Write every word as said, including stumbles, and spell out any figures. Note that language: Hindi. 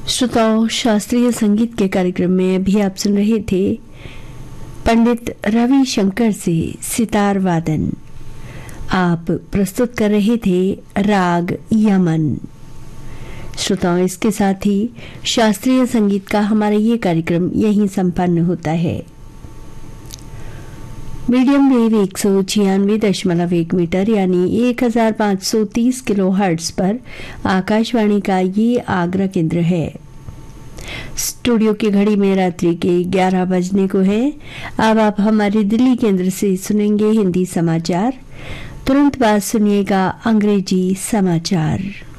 श्रोताओं, शास्त्रीय संगीत के कार्यक्रम में अभी आप सुन रहे थे पंडित रवि शंकर से सितार वादन। आप प्रस्तुत कर रहे थे राग यमन। श्रोताओं, इसके साथ ही शास्त्रीय संगीत का हमारा ये कार्यक्रम यहीं संपन्न होता है। मीडियम वेव एक सौ छियानवे दशमलव एक मीटर यानी एक हजार पाँच सौ तीस किलो हर्ट्ज पर आकाशवाणी का ये आगरा केंद्र है। स्टूडियो की घड़ी में रात्रि के ग्यारह बजने को है। अब आप हमारे दिल्ली केंद्र से सुनेंगे हिंदी समाचार। तुरंत बाद सुनिएगा अंग्रेजी समाचार।